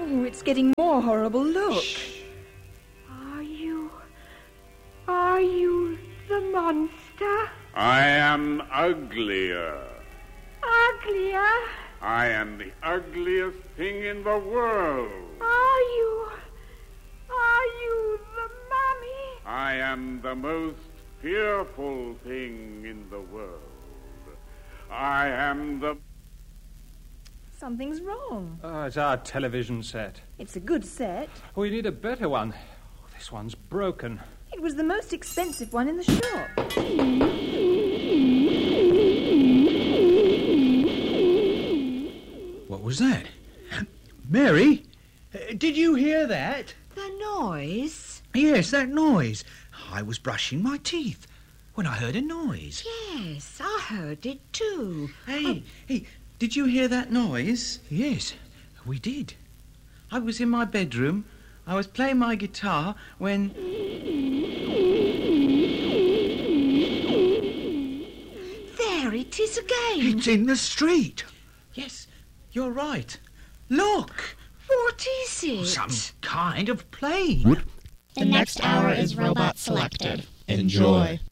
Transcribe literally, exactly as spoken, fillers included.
Oh, it's getting more horrible. Look. Shh. Are you... Are you the monster? I am uglier. Uglier? I am the ugliest thing in the world. Are you... Are you the mummy? I am the most fearful thing in the world. I am the... Something's wrong. Oh, it's our television set. It's a good set. We need a better one. Oh, this one's broken. It was the most expensive one in the shop. What was that? Mary, uh, did you hear that? The noise? Yes, that noise. I was brushing my teeth when I heard a noise. Yes, I heard it too. Hey, oh. hey, did you hear that noise? Yes, we did. I was in my bedroom. I was playing my guitar when... There it is again. It's in the street. Yes, you're right. Look. What is it? Some kind of plane. The next hour is robot selected. Enjoy.